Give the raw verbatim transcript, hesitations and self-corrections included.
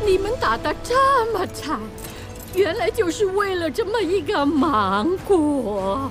你们打得这么惨，原来就是为了这么一个芒果。